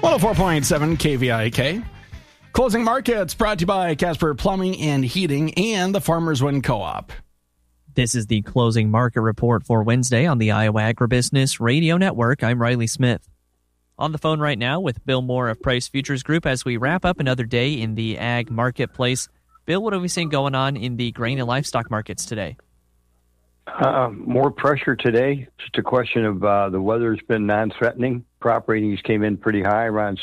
104.7 KVIK. Closing markets brought to you by Casper Plumbing and Heating and the Farmers Win Co-op. This is the closing market report for Wednesday on the Iowa Agribusiness Radio Network. I'm Riley Smith. On the phone right now with Bill Moore of Price Futures Group as we wrap up another day in the ag marketplace. Bill, what are we seeing going on in the grain and livestock markets today? More pressure today. Just a question of the weather's been non-threatening. Crop ratings came in pretty high, around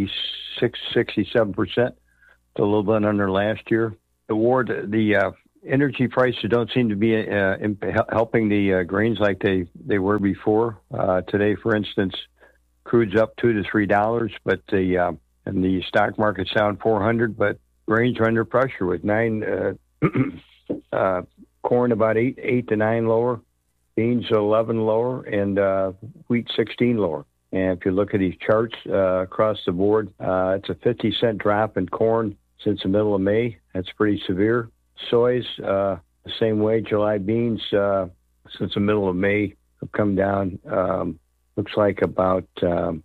67%, a little bit under last year. The energy prices don't seem to be helping the grains like they were before. Today, for instance, crude's up $2 to $3, but and the stock market's down 400. But grains are under pressure with corn about 8 to 9 lower, beans 11 lower, and wheat 16 lower. And if you look at these charts across the board, it's a 50-cent drop in corn since the middle of May. That's pretty severe. Soy's the same way. July beans since the middle of May have come down. Looks like about 70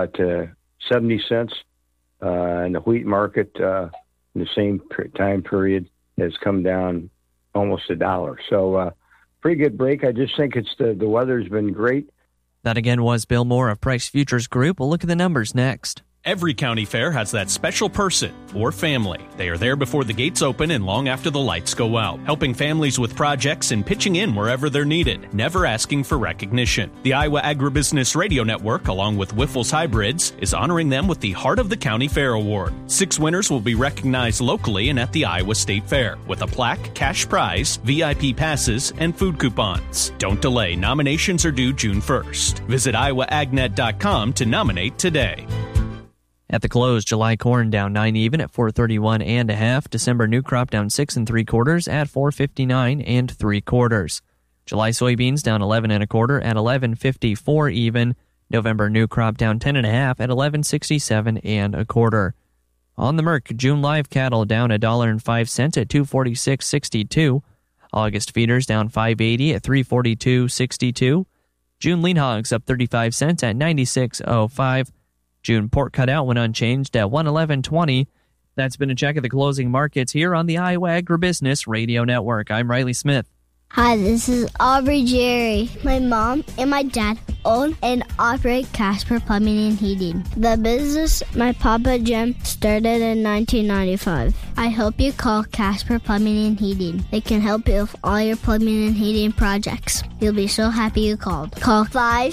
cents. And the wheat market in the same time period has come down almost $1. So pretty good break. I just think it's the weather's been great. That again was Bill Moore of Price Futures Group. We'll look at the numbers next. Every county fair has that special person or family. They are there before the gates open and long after the lights go out, helping families with projects and pitching in wherever they're needed, never asking for recognition. The Iowa Agribusiness Radio Network, along with Wyffels Hybrids, is honoring them with the Heart of the County Fair Award. 6 winners will be recognized locally and at the Iowa State Fair, with a plaque, cash prize, VIP passes, and food coupons. Don't delay. Nominations are due June 1st. Visit iowaagnet.com to nominate today. At the close, July corn down 9 even at 431 1/2. December new crop down 6 3/4 at 459 3/4. July soybeans down 11 1/4 at 1154 even. November new crop down 10 1/2 at 1167 1/4. On the Merc, June live cattle down $1.05 at 246.62. August feeders down $5.80 at 342.62. June lean hogs up 35 cents at 96.05. June pork cutout went unchanged at 111.20. That's been a check of the closing markets here on the Iowa Agribusiness Radio Network. I'm Riley Smith. Hi, this is Aubrey Jerry. My mom and my dad own and operate Casper Plumbing and Heating. The business my Papa Jim started in 1995. I hope you call Casper Plumbing and Heating. They can help you with all your plumbing and heating projects. You'll be so happy you called. Call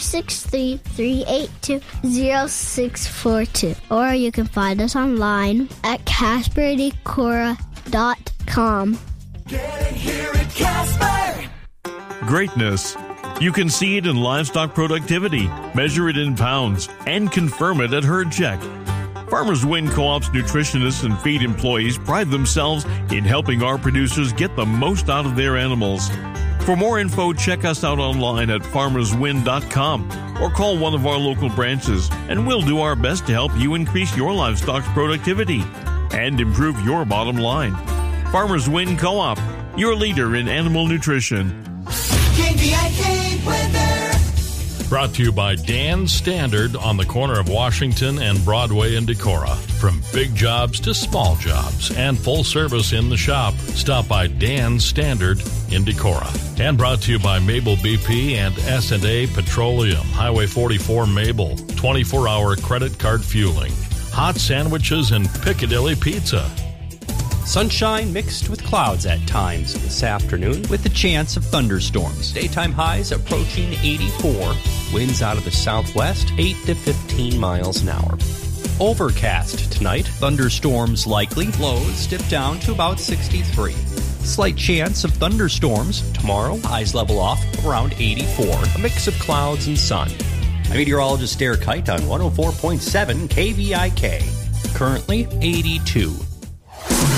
563-382-0642. Or you can find us online at CasperDecora.com. Getting here at Casper. Greatness. You can see it in livestock productivity, measure it in pounds, and confirm it at herd check. Farmers Win Co-op's nutritionists and feed employees pride themselves in helping our producers get the most out of their animals. For more info, check us out online at farmerswin.com or call one of our local branches, and we'll do our best to help you increase your livestock's productivity and improve your bottom line. Farmers Win Co-op, your leader in animal nutrition. KVIK weather. Brought to you by Dan Standard on the corner of Washington and Broadway in Decorah. From big jobs to small jobs and full service in the shop, stop by Dan Standard in Decorah. And brought to you by Mabel BP and S&A Petroleum, Highway 44 Mabel, 24-hour credit card fueling, hot sandwiches, and Piccadilly Pizza. Sunshine mixed with clouds at times this afternoon with a chance of thunderstorms. Daytime highs approaching 84. Winds out of the southwest, 8 to 15 miles an hour. Overcast tonight. Thunderstorms likely. Lows dip down to about 63. Slight chance of thunderstorms tomorrow. Highs level off around 84. A mix of clouds and sun. I'm meteorologist Derek Kite on 104.7 KVIK. Currently 82.